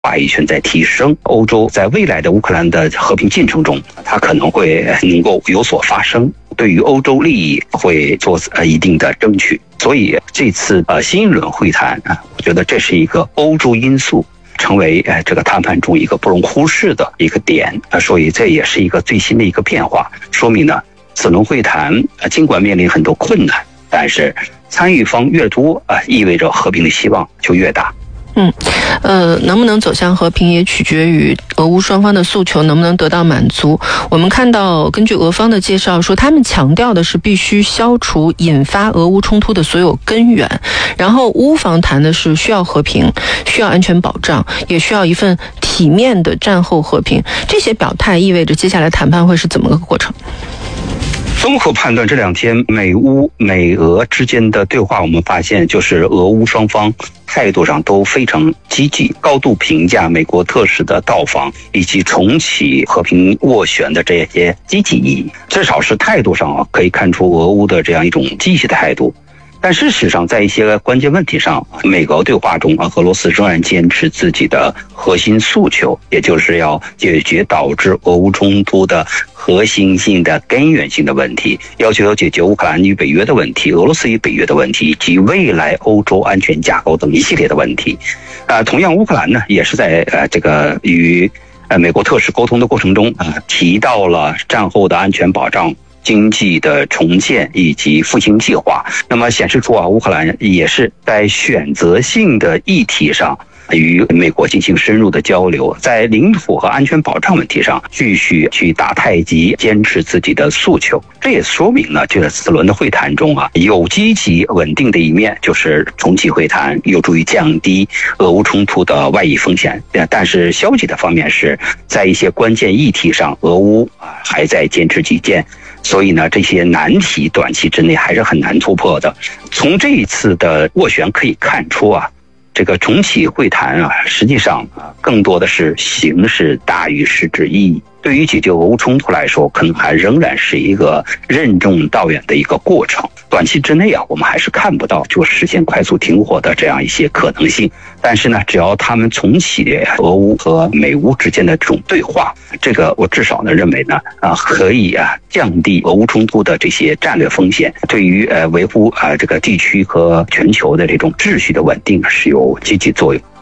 话语权在提升，欧洲在未来的乌克兰的和平进程中，它可能会能够有所发声，对于欧洲利益会做一定的争取。所以这次新一轮会谈我觉得这是一个欧洲因素成为这个谈判中一个不容忽视的一个点，所以这也是一个最新的一个变化，说明呢此轮会谈尽管面临很多困难，但是参与方越多意味着和平的希望就越大。 能不能走向和平也取决于俄乌双方的诉求能不能得到满足。我们看到根据俄方的介绍说，他们强调的是必须消除引发俄乌冲突的所有根源，然后乌方谈的是需要和平，需要安全保障，也需要一份体面的战后和平。这些表态意味着接下来谈判会是怎么个过程？ 综合判断，这2天美俄之间的对话，我们发现就是俄乌双方态度上都非常积极，高度评价美国特使的到访以及重启和平斡旋的这些积极意义。至少是态度上可以看出俄乌的这样一种积极的态度。但事实上，在一些关键问题上，美俄对话中俄罗斯仍然坚持自己的核心诉求，也就是要解决导致俄乌冲突的核心性的根源性的问题，要求解决乌克兰与北约的问题、俄罗斯与北约的问题以及未来欧洲安全架构等一系列的问题。同样乌克兰呢也是在这个与美国特使沟通的过程中提到了战后的安全保障、经济的重建以及复兴计划，那么显示出乌克兰也是在选择性的议题上与美国进行深入的交流，在领土和安全保障问题上继续去打太极，坚持自己的诉求。这也说明了这此轮的会谈中有积极稳定的一面，就是重启会谈有助于降低俄乌冲突的外溢风险，但是消极的方面是在一些关键议题上俄乌还在坚持己见，所以呢这些难题短期之内还是很难突破的。从这一次的斡旋可以看出这个重启会谈实际上更多的是形式大于实质意义。对于解决俄乌冲突来说，可能还仍然是一个任重道远的一个过程。短期之内我们还是看不到就实现快速停火的这样一些可能性。但是呢，只要他们重启俄乌和美乌之间的这种对话，这个我至少呢认为呢可以降低俄乌冲突的这些战略风险，对于维护这个地区和全球的这种秩序的稳定是有积极作用。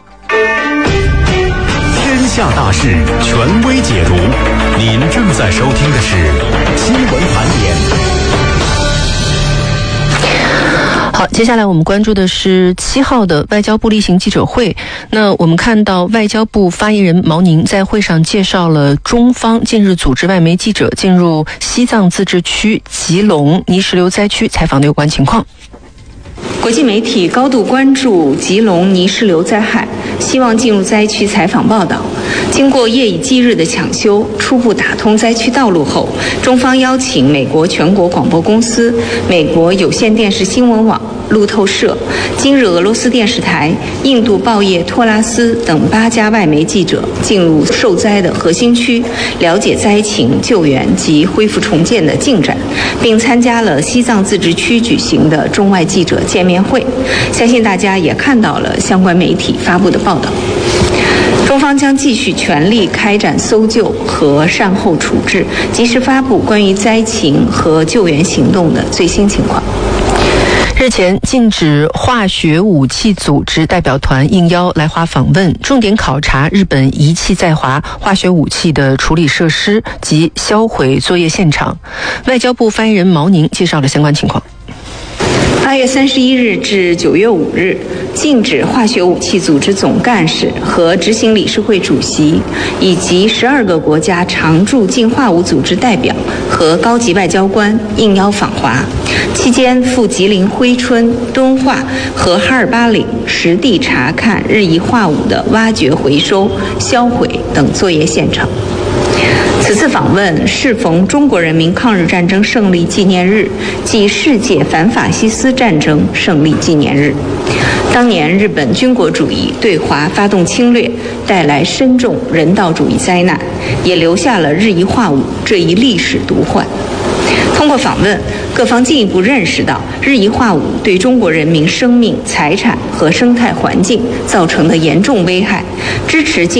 天下大事权威解读，您正在收听的是新闻盘点。 好，接下来我们关注的是7号的外交部例行记者会。那我们看到外交部发言人毛宁在会上介绍了中方近日组织外媒记者进入西藏自治区吉隆泥石流灾区采访的有关情况。 国际媒体高度关注吉隆泥石流灾害，希望进入灾区采访报道。经过夜以继日的抢修，初步打通灾区道路后，中方邀请美国全国广播公司、美国有线电视新闻网、路透社、今日俄罗斯电视台、印度报业托拉斯等8家外媒记者进入受灾的核心区，了解灾情、救援及恢复重建的进展，并参加了西藏自治区举行的中外记者见面会。相信大家也看到了相关媒体发布的报道。中方将继续全力开展搜救和善后处置，及时发布关于灾情和救援行动的最新情况。 日前，禁止化学武器组织代表团应邀来华访问，重点考察日本遗弃在华化学武器的处理设施及销毁作业现场。外交部发言人毛宁介绍了相关情况。 8月31日至9月5日，禁止化学武器组织总干事和执行理事会主席以及12个国家常驻禁化武组织代表和高级外交官应邀访华，期间赴吉林珲春、敦化和哈尔巴岭实地查看日益化武的挖掘、回收、销毁等作业现场。此次访问适逢中国人民抗日战争胜利纪念日暨世界反法西斯战争胜利纪念日。当年日本军国主义对华发动侵略，带来深重人道主义灾难，也留下了日益化武这一历史毒患。 通过访问，各方进一步认识到日益化武对中国人民生命、财产和生态环境造成的严重危害，支持